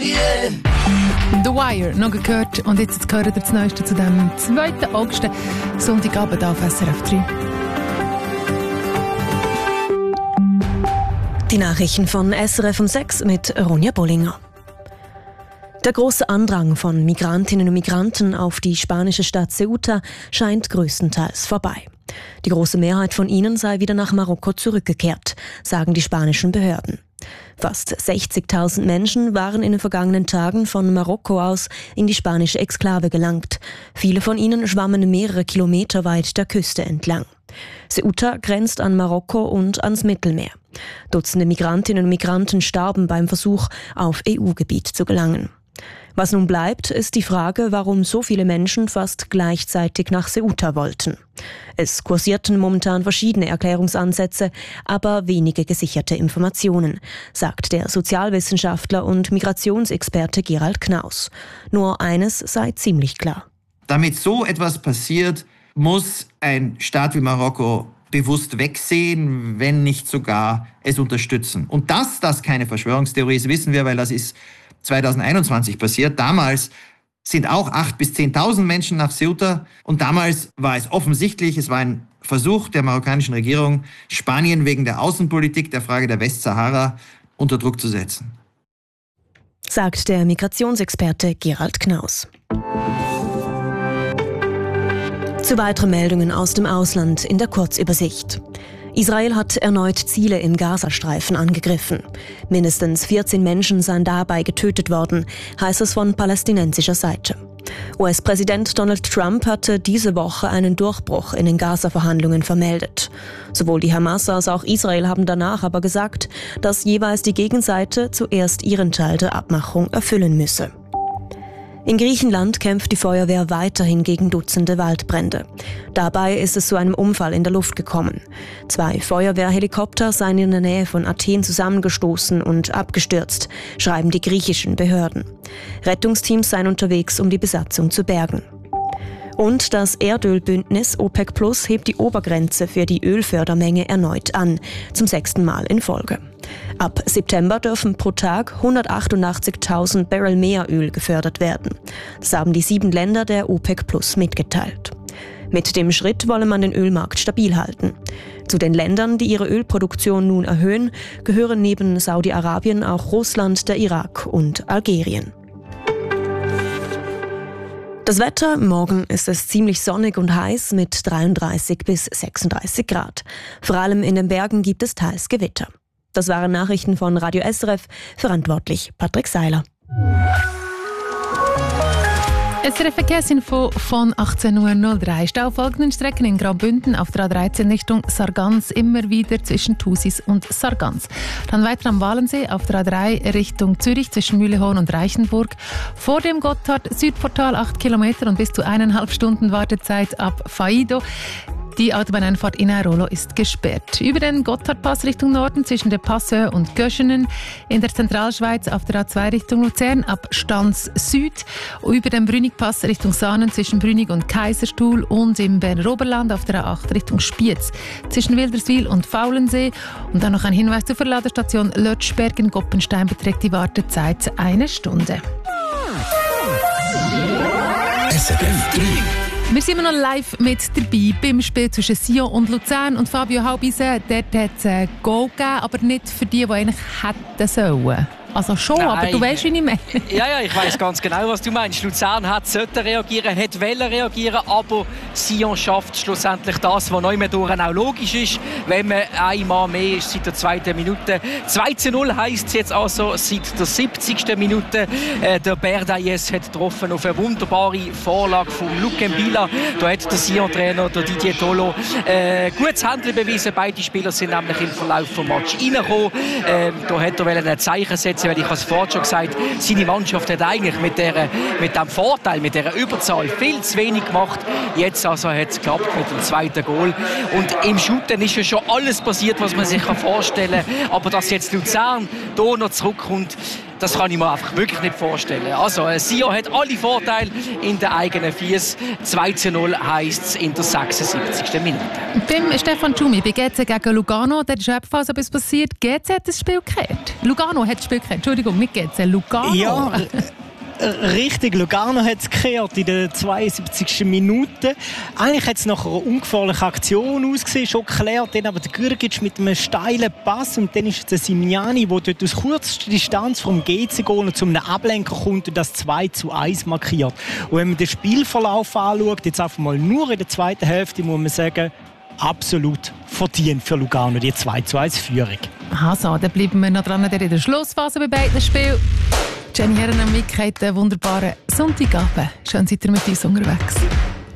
Yeah. The Wire, noch gehört. Und jetzt gehört ihr das Neueste zu dem 2. August, Sonntagabend auf SRF 3. Die Nachrichten von SRF um 6 mit Ronja Bollinger. Der große Andrang von Migrantinnen und Migranten auf die spanische Stadt Ceuta scheint größtenteils vorbei. Die große Mehrheit von ihnen sei wieder nach Marokko zurückgekehrt, sagen die spanischen Behörden. Fast 60.000 Menschen waren in den vergangenen Tagen von Marokko aus in die spanische Exklave gelangt. Viele von ihnen schwammen mehrere Kilometer weit der Küste entlang. Ceuta grenzt an Marokko und ans Mittelmeer. Dutzende Migrantinnen und Migranten starben beim Versuch, auf EU-Gebiet zu gelangen. Was nun bleibt, ist die Frage, warum so viele Menschen fast gleichzeitig nach Ceuta wollten. Es kursierten momentan verschiedene Erklärungsansätze, aber wenige gesicherte Informationen, sagt der Sozialwissenschaftler und Migrationsexperte Gerald Knaus. Nur eines sei ziemlich klar. Damit so etwas passiert, muss ein Staat wie Marokko bewusst wegsehen, wenn nicht sogar es unterstützen. Und dass das keine Verschwörungstheorie ist, wissen wir, weil das ist 2021 passiert. Damals sind auch 8.000 bis 10.000 Menschen nach Ceuta und damals war es offensichtlich, es war ein Versuch der marokkanischen Regierung, Spanien wegen der Außenpolitik, der Frage der Westsahara unter Druck zu setzen. Sagt der Migrationsexperte Gerald Knaus. Zu weiteren Meldungen aus dem Ausland in der Kurzübersicht. Israel hat erneut Ziele im Gazastreifen angegriffen. Mindestens 14 Menschen seien dabei getötet worden, heißt es von palästinensischer Seite. US-Präsident Donald Trump hatte diese Woche einen Durchbruch in den Gaza-Verhandlungen vermeldet. Sowohl die Hamas als auch Israel haben danach aber gesagt, dass jeweils die Gegenseite zuerst ihren Teil der Abmachung erfüllen müsse. In Griechenland kämpft die Feuerwehr weiterhin gegen Dutzende Waldbrände. Dabei ist es zu einem Unfall in der Luft gekommen. 2 Feuerwehrhelikopter seien in der Nähe von Athen zusammengestoßen und abgestürzt, schreiben die griechischen Behörden. Rettungsteams seien unterwegs, um die Besatzung zu bergen. Und das Erdölbündnis OPEC Plus hebt die Obergrenze für die Ölfördermenge erneut an, zum 6. Mal in Folge. Ab September dürfen pro Tag 188.000 Barrel mehr Öl gefördert werden. Das haben die 7 Länder der OPEC Plus mitgeteilt. Mit dem Schritt wolle man den Ölmarkt stabil halten. Zu den Ländern, die ihre Ölproduktion nun erhöhen, gehören neben Saudi-Arabien auch Russland, der Irak und Algerien. Das Wetter, morgen ist es ziemlich sonnig und heiß mit 33 bis 36 Grad. Vor allem in den Bergen gibt es teils Gewitter. Das waren Nachrichten von Radio SRF, verantwortlich Patrick Seiler. SRF Verkehrsinfo von 18.03 Uhr. Stau auf folgenden Strecken in Graubünden auf der A13 Richtung Sargans, immer wieder zwischen Thusis und Sargans. Dann weiter am Walensee auf der A3 Richtung Zürich zwischen Mühlehorn und Reichenburg. Vor dem Gotthard-Südportal 8 Kilometer und bis zu 1,5 Stunden Wartezeit ab Faido. Die Autobahneinfahrt in Airolo ist gesperrt. Über den Gotthardpass Richtung Norden zwischen der Passau und Göschenen. In der Zentralschweiz auf der A2 Richtung Luzern ab Stans Süd. Über den Brünigpass Richtung Saanen zwischen Brünig und Kaiserstuhl. Und im Berner Oberland auf der A8 Richtung Spiez zwischen Wilderswil und Faulensee. Und dann noch ein Hinweis zur Verladestation Lötschberg in Goppenstein beträgt die Wartezeit 1 Stunde. SRF 3. Wir sind immer noch live mit dabei beim Spiel zwischen Sion und Luzern. Und Fabio Haubise, dort hat es ein Goal gegeben, aber nicht für die eigentlich hätten sollen. Also schon, nein, aber du weißt, wie ich meine. Ja, ich weiss ganz genau, was du meinst. Luzern sollte reagieren, wollte reagieren, aber Sion schafft schlussendlich das, was neu durch auch logisch ist. Wenn man einmal mehr ist seit der 2. Minute. 2:0 heisst es jetzt also seit der 70. Minute. Der Berdayes hat getroffen auf eine wunderbare Vorlage von Luke Mbila. Da hat der Sion-Trainer, der Didier Tolo, gutes Handeln bewiesen. Beide Spieler sind nämlich im Verlauf des Matches reingekommen. Da hat er ein Zeichen setzen, weil ich habe es vorhin schon gesagt, seine Mannschaft hat eigentlich mit dem Vorteil, mit dieser Überzahl viel zu wenig gemacht. Jetzt also hat es geklappt mit dem 2. Goal. Und im Shooten ist ja schon alles passiert, was man sich vorstellen kann. Aber dass jetzt Luzern hier noch zurückkommt, das kann ich mir einfach wirklich nicht vorstellen. Also Sion hat alle Vorteile in den eigenen Füßen. 2:0 heisst es in der 76. Minute. Beim Stefan Tschumi bei GC gegen Lugano, da ist ebenfalls etwas passiert. GC hat das Spiel gekehrt. Lugano hat das Spiel gekehrt. Entschuldigung, nicht GC, Lugano. Ja, richtig. Lugano hat es gekehrt in der 72. Minute. Eigentlich hat es nach einer ungefährlichen Aktion ausgesehen, schon geklärt. Dann aber der Gürgic mit einem steilen Pass und dann ist es der Simiani, der dort aus kurzer Distanz vom GC-Goal zu einem Ablenker kommt und das 2:1 markiert. Und wenn man den Spielverlauf anschaut, jetzt einfach mal nur in der zweiten Hälfte, muss man sagen, absolut verdient für Lugano, die 2:1-Führung. Also, dann bleiben wir noch dran in der Schlussphase bei beiden Spielen. Jenny Herren am Mick hat einen wunderbaren Sonntagabend. Schön seid ihr mit uns unterwegs.